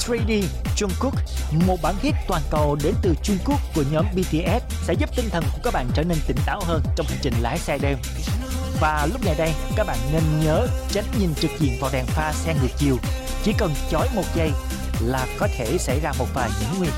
3D Jungkook, một bản hit toàn cầu đến từ Jungkook của nhóm BTS sẽ giúp tinh thần của các bạn trở nên tỉnh táo hơn trong hành trình lái xe đêm. Và lúc này đây, các bạn nên nhớ tránh nhìn trực diện vào đèn pha xe ngược chiều. Chỉ cần chói một giây là có thể xảy ra một vài những nguy